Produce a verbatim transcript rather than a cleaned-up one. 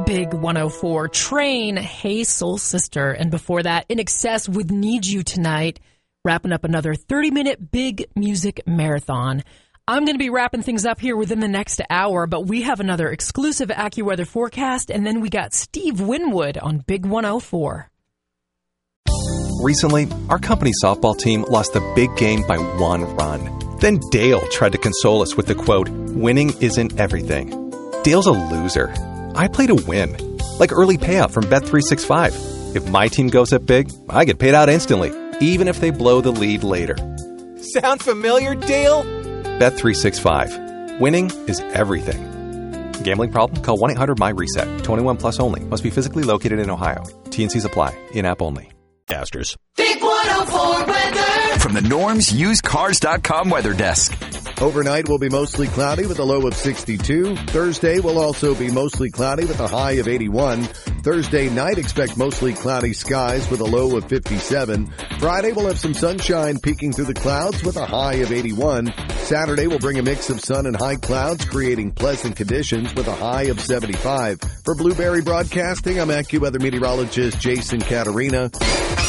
Big one oh four. Train, Hey Soul Sister. And before that, In Excess with Need You Tonight. Wrapping up another thirty-minute big music marathon. I'm going to be wrapping things up here within the next hour, but we have another exclusive AccuWeather forecast, and then we got Steve Winwood on Big one oh four. Recently, our company softball team lost the big game by one run. Then Dale tried to console us with the quote, "Winning isn't everything." Dale's a loser. I play to win. Like early payout from Bet three sixty-five. If my team goes up big, I get paid out instantly, even if they blow the lead later. Sound familiar, Dale? Bet three sixty-five. Winning is everything. Gambling problem? Call one eight hundred my reset. twenty-one plus only. Must be physically located in Ohio. T and C's apply. In-app only. Asters. Big one oh four weather. From the Norm's Used Cars dot com weather desk. Overnight will be mostly cloudy with a low of sixty-two. Thursday will also be mostly cloudy with a high of eighty-one. Thursday night, expect mostly cloudy skies with a low of fifty-seven. Friday will have some sunshine peeking through the clouds with a high of eighty-one. Saturday will bring a mix of sun and high clouds, creating pleasant conditions with a high of seventy-five. For Blueberry Broadcasting, I'm AccuWeather meteorologist Jason Caterina.